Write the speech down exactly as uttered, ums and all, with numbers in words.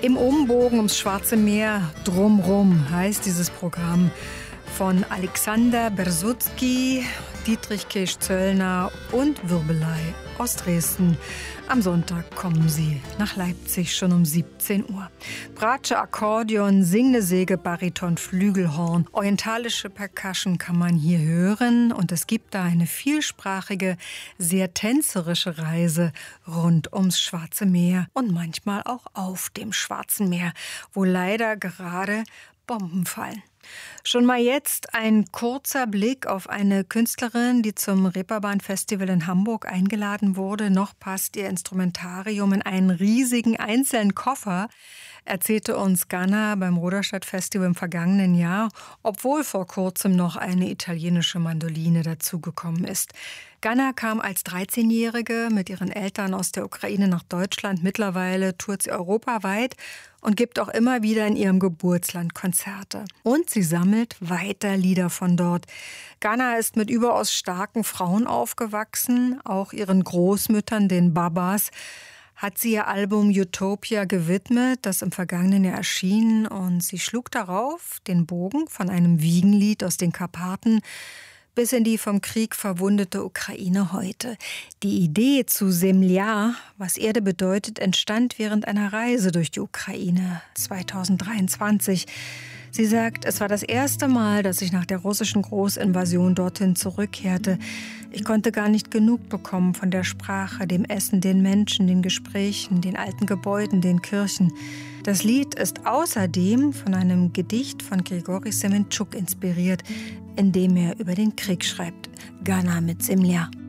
Im Umbogen ums Schwarze Meer drumrum heißt dieses Programm von Alexander Bersutski, Dietrich Kirsch-Zöllner und Wirbelei aus Dresden. Am Sonntag kommen sie nach Leipzig schon um siebzehn Uhr. Bratsche, Akkordeon, singende Säge, Bariton, Flügelhorn, orientalische Percussion kann man hier hören. Und es gibt da eine vielsprachige, sehr tänzerische Reise rund ums Schwarze Meer und manchmal auch auf dem Schwarzen Meer, wo leider gerade Bomben fallen. Schon mal jetzt ein kurzer Blick auf eine Künstlerin, die zum Reeperbahn-Festival in Hamburg eingeladen wurde. Noch passt ihr Instrumentarium in einen riesigen einzelnen Koffer, erzählte uns Ganna beim Ruderstadt-Festival im vergangenen Jahr, obwohl vor kurzem noch eine italienische Mandoline dazugekommen ist. Ganna kam als dreizehnjährige mit ihren Eltern aus der Ukraine nach Deutschland. Mittlerweile tourt sie europaweit und gibt auch immer wieder in ihrem Geburtsland Konzerte. Und sie sammelt weiter Lieder von dort. Ganna ist mit überaus starken Frauen aufgewachsen, auch ihren Großmüttern, den Babas, hat sie ihr Album Utopia gewidmet, das im vergangenen Jahr erschien. Und sie schlug darauf den Bogen von einem Wiegenlied aus den Karpaten bis in die vom Krieg verwundete Ukraine heute. Die Idee zu Zemlja, was Erde bedeutet, entstand während einer Reise durch die Ukraine zweitausenddreiundzwanzig. Sie sagt, es war das erste Mal, dass ich nach der russischen Großinvasion dorthin zurückkehrte. Ich konnte gar nicht genug bekommen von der Sprache, dem Essen, den Menschen, den Gesprächen, den alten Gebäuden, den Kirchen. Das Lied ist außerdem von einem Gedicht von Grigori Semenchuk inspiriert, in dem er über den Krieg schreibt. Ganna mit Zemlja.